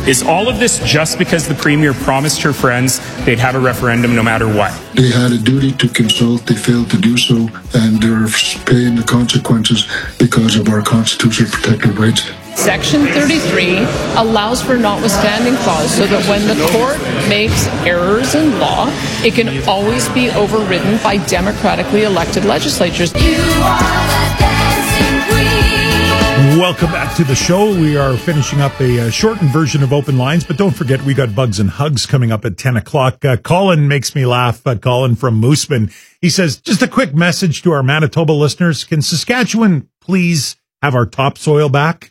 Is all of this just because the Premier promised her friends they'd have a referendum no matter what? They had a duty to consult, they failed to do so, and they're paying the consequences because of our constitutional protected rights. Section 33 allows for notwithstanding clause so that when the court makes errors in law, it can always be overridden by democratically elected legislatures. You are the dancing queen. Welcome back to the show. We are finishing up a shortened version of Open Lines, but don't forget we got Bugs and Hugs coming up at 10 o'clock. Colin makes me laugh. Colin from Mooseman. He says, just a quick message to our Manitoba listeners. Can Saskatchewan please have our topsoil back?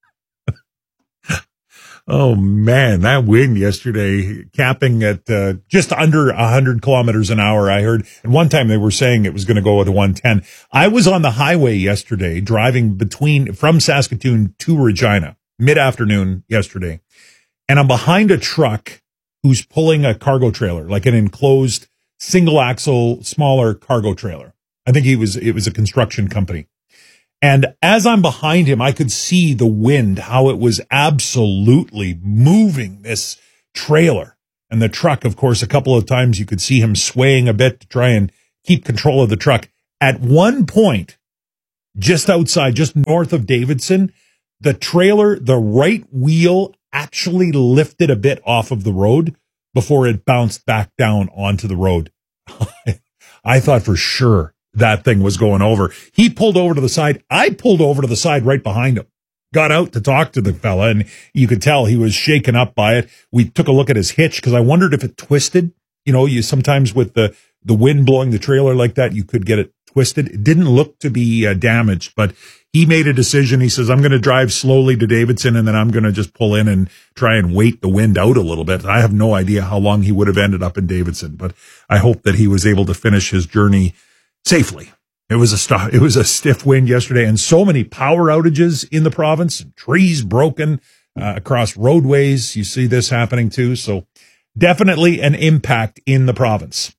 Oh, man, that wind yesterday, capping at just under 100 kilometers an hour, I heard. And one time they were saying it was going to go to 110. I was on the highway yesterday, driving from Saskatoon to Regina, mid-afternoon yesterday. And I'm behind a truck who's pulling a cargo trailer, like an enclosed single-axle, smaller cargo trailer. I think it was a construction company. And as I'm behind him, I could see the wind, how it was absolutely moving this trailer. And the truck, of course, a couple of times you could see him swaying a bit to try and keep control of the truck. At one point, just outside, just north of Davidson, the trailer, the right wheel actually lifted a bit off of the road before it bounced back down onto the road. I thought for sure that thing was going over. He pulled over to the side. I pulled over to the side right behind him, got out to talk to the fella, and you could tell he was shaken up by it. We took a look at his hitch because I wondered if it twisted. You know, you sometimes with the wind blowing the trailer like that, you could get it twisted. It didn't look to be damaged, but he made a decision. He says, I'm going to drive slowly to Davidson, and then I'm going to just pull in and try and wait the wind out a little bit. I have no idea how long he would have ended up in Davidson, but I hope that he was able to finish his journey safely. It was a stiff wind yesterday, and so many power outages in the province, and trees broken across roadways. You see this happening too. So definitely an impact in the province.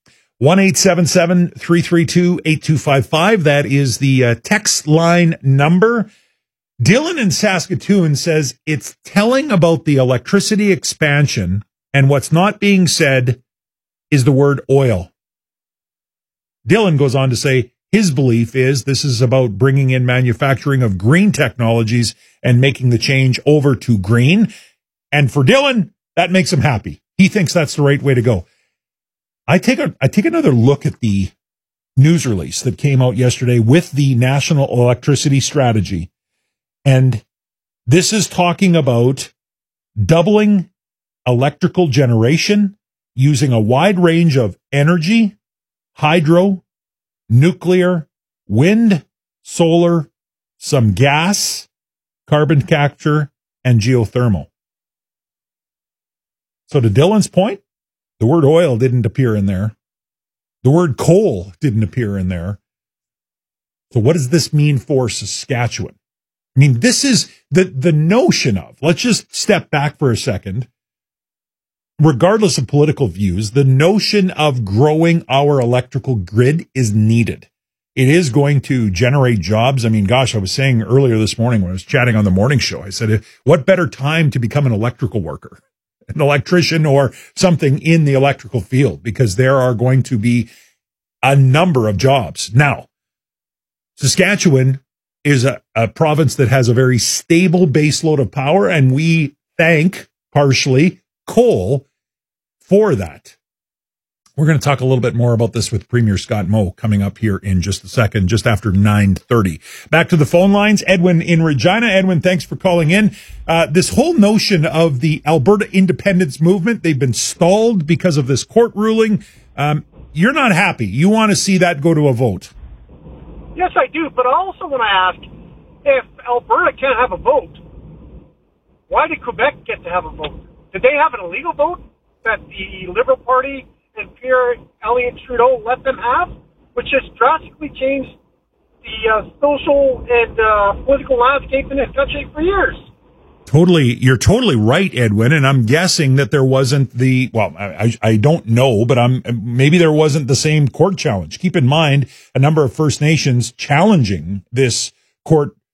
1-877-332-8255. That is the text line number. Dylan in Saskatoon says it's telling about the electricity expansion, and what's not being said is the word oil. Dylan goes on to say his belief is this is about bringing in manufacturing of green technologies and making the change over to green. And for Dylan, that makes him happy. He thinks that's the right way to go. I take another look at the news release that came out yesterday with the National Electricity Strategy. And this is talking about doubling electrical generation using a wide range of energy, hydro, nuclear, wind, solar, some gas, carbon capture, and geothermal. So to Dylan's point, the word oil didn't appear in there. The word coal didn't appear in there. So what does this mean for Saskatchewan? I mean, this is the notion of, let's just step back for a second. Regardless of political views, the notion of growing our electrical grid is needed. It is going to generate jobs. I mean, gosh, I was saying earlier this morning when I was chatting on the morning show, I said, what better time to become an electrical worker, an electrician or something in the electrical field, because there are going to be a number of jobs. Now, Saskatchewan is a province that has a very stable baseload of power, and we thank partially coal for that. We're going to talk a little bit more about this with Premier Scott Moe coming up here in just a second, just after 9:30. Back to the phone lines. Edwin in Regina. Edwin, thanks for calling in. This whole notion of the Alberta independence movement, they've been stalled because of this court ruling. You're not happy. You want to see that go to a vote. Yes, I do. But I also want to ask, if Alberta can't have a vote, why did Quebec get to have a vote? Did they have an illegal vote that the Liberal Party and Pierre Elliott Trudeau let them have, which has drastically changed the social and political landscape in this country for years? You're totally right, Edwin, and I'm guessing that there wasn't I don't know, but maybe there wasn't the same court challenge. Keep in mind, a number of First Nations challenging this court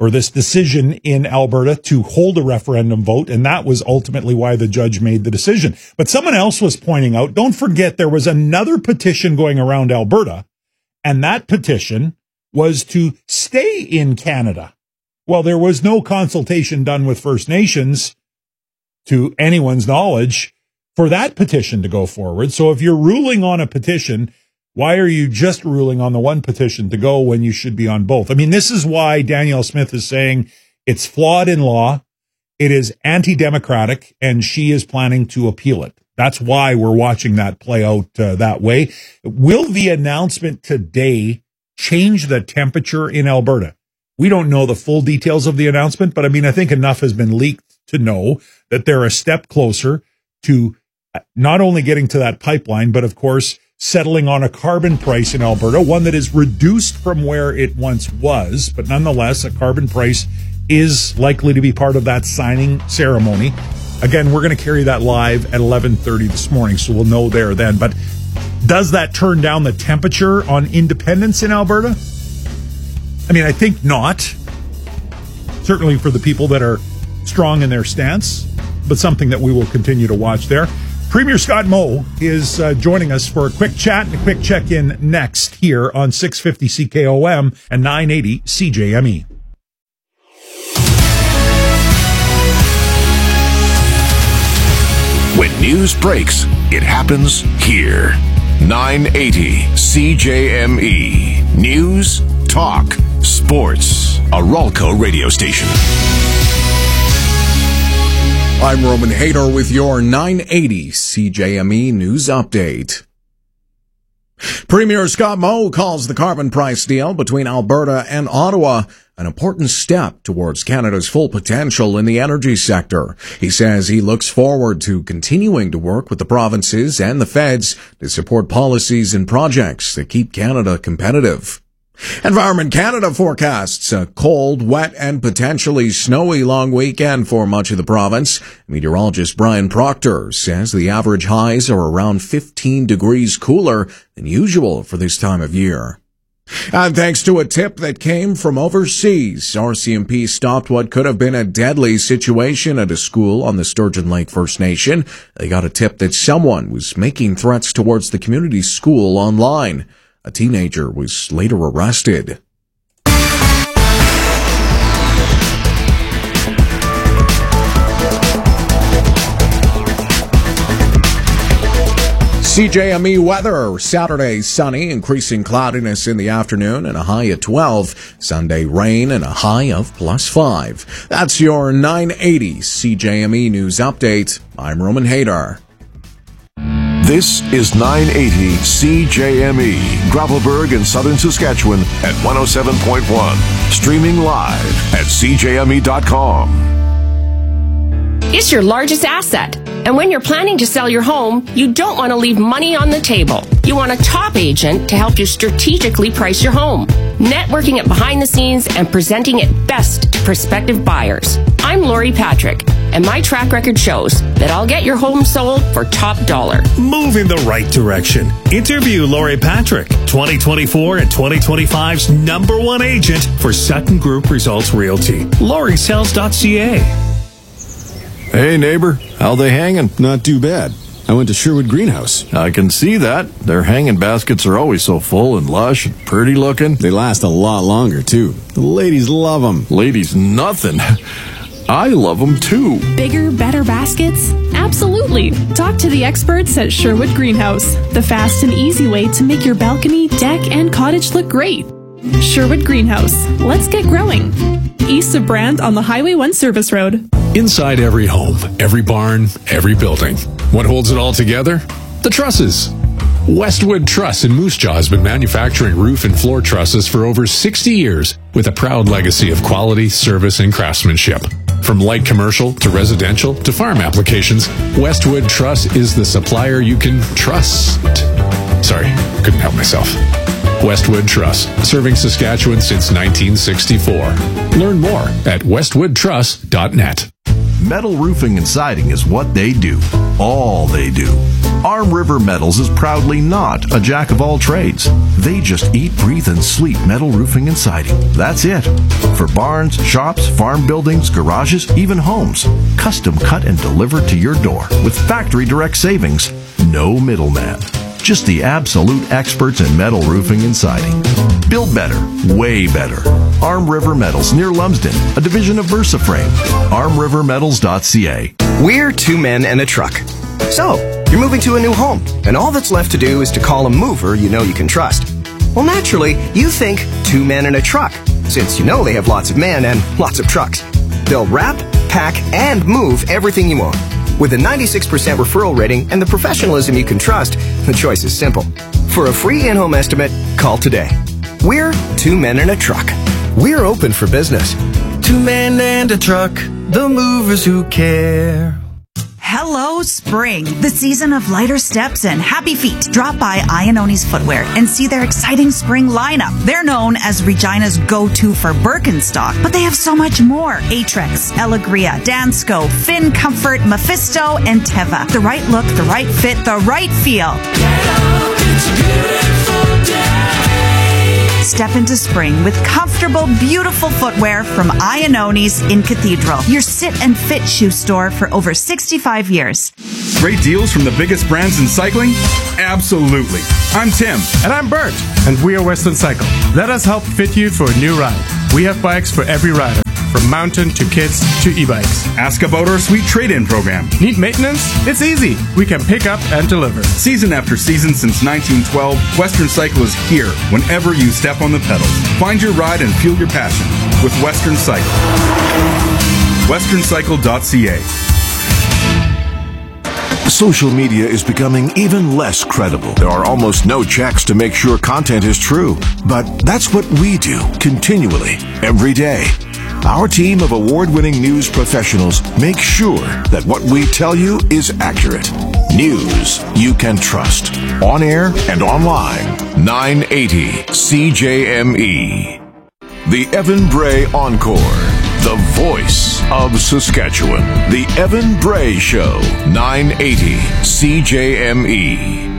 or this decision in Alberta to hold a referendum vote, and that was ultimately why the judge made the decision. But someone else was pointing out, don't forget there was another petition going around Alberta, and that petition was to stay in Canada. Well, there was no consultation done with First Nations, to anyone's knowledge, for that petition to go forward. So if you're ruling on a petition, why are you just ruling on the one petition to go when you should be on both? I mean, this is why Danielle Smith is saying it's flawed in law, it is anti-democratic, and she is planning to appeal it. That's why we're watching that play out that way. Will the announcement today change the temperature in Alberta? We don't know the full details of the announcement, but I mean, I think enough has been leaked to know that they're a step closer to not only getting to that pipeline, but of course, settling on a carbon price in Alberta, one that is reduced from where it once was, but nonetheless, a carbon price is likely to be part of that signing ceremony. Again, we're going to carry that live at 11:30 this morning, so we'll know there then. But does that turn down the temperature on independence in Alberta? I mean, I think not. Certainly for the people that are strong in their stance, but something that we will continue to watch there. Premier Scott Moe is joining us for a quick chat and a quick check-in next here on 650 CKOM and 980 CJME. When news breaks, it happens here. 980 CJME. News, talk, sports. A Ralco radio station. I'm Roman Hader with your 980 CJME News Update. Premier Scott Moe calls the carbon price deal between Alberta and Ottawa an important step towards Canada's full potential in the energy sector. He says he looks forward to continuing to work with the provinces and the feds to support policies and projects that keep Canada competitive. Environment Canada forecasts a cold, wet, and potentially snowy long weekend for much of the province. Meteorologist Brian Proctor says the average highs are around 15 degrees cooler than usual for this time of year. And thanks to a tip that came from overseas, RCMP stopped what could have been a deadly situation at a school on the Sturgeon Lake First Nation. They got a tip that someone was making threats towards the community school online. A teenager was later arrested. CJME weather. Saturday, sunny, increasing cloudiness in the afternoon and a high at 12. Sunday, rain and a high of +5. That's your 980 CJME News Update. I'm Roman Hader. This is 980 CJME, Gravelburg in southern Saskatchewan at 107.1. Streaming live at CJME.com. It's your largest asset. And when you're planning to sell your home, you don't want to leave money on the table. You want a top agent to help you strategically price your home, networking it behind the scenes and presenting it best to prospective buyers. I'm Lori Patrick, and my track record shows that I'll get your home sold for top dollar. Move in the right direction. Interview Lori Patrick, 2024 and 2025's #1 agent for Sutton Group Results Realty. LoriSells.ca. Hey, neighbor, how they hanging? Not too bad. I went to Sherwood Greenhouse. I can see that. Their hanging baskets are always so full and lush and pretty looking. They last a lot longer, too. The ladies love them. Ladies nothing. I love them, too. Bigger, better baskets? Absolutely. Talk to the experts at Sherwood Greenhouse, the fast and easy way to make your balcony, deck, and cottage look great. Sherwood Greenhouse. Let's get growing. East of Brand on the Highway 1 Service Road. Inside every home, every barn, every building. What holds it all together? The trusses. Westwood Truss in Moose Jaw has been manufacturing roof and floor trusses for over 60 years with a proud legacy of quality, service, and craftsmanship. From light commercial to residential to farm applications, Westwood Truss is the supplier you can trust. Sorry, couldn't help myself. Westwood Truss, serving Saskatchewan since 1964. Learn more at westwoodtruss.net. Metal roofing and siding is what they do. All they do. Arm River Metals is proudly not a jack of all trades. They just eat, breathe, and sleep metal roofing and siding. That's it. For barns, shops, farm buildings, garages, even homes. Custom cut and delivered to your door with factory direct savings. No middleman. Just the absolute experts in metal roofing and siding. Build better, way better. Arm River Metals near Lumsden, a division of VersaFrame. ArmRiverMetals.ca. We're two men and a truck. So, you're moving to a new home, and all that's left to do is to call a mover you know you can trust. Well, naturally, you think two men and a truck, since you know they have lots of men and lots of trucks. They'll wrap, pack, and move everything you own. With a 96% referral rating and the professionalism you can trust, the choice is simple. For a free in-home estimate, call today. We're two men and a truck. We're open for business. Two men and a truck, the movers who care. Hello, spring, the season of lighter steps and happy feet. Drop by Iannoni's Footwear and see their exciting spring lineup. They're known as Regina's go-to for Birkenstock, but they have so much more. Aetrex, Elegria, Dansko, Finn Comfort, Mephisto, and Teva. The right look, the right fit, the right feel. Step into spring with comfortable, beautiful footwear from Iannoni's in Cathedral, your sit and fit shoe store for over 65 years. Great deals from the biggest brands in cycling? Absolutely. I'm Tim. And I'm Bert. And we are Western Cycle. Let us help fit you for a new ride. We have bikes for every rider, from mountain to kids to e-bikes. Ask about our sweet trade-in program. Need maintenance? It's easy. We can pick up and deliver. Season after season since 1912, Western Cycle is here whenever you step on the pedals. Find your ride and fuel your passion with Western Cycle. westerncycle.ca. Social media is becoming even less credible. There are almost no checks to make sure content is true. But that's what we do continually, every day. Our team of award-winning news professionals make sure that what we tell you is accurate. News you can trust. On air and online. 980 CJME. The Evan Bray Encore. The voice of Saskatchewan. The Evan Bray Show. 980 CJME.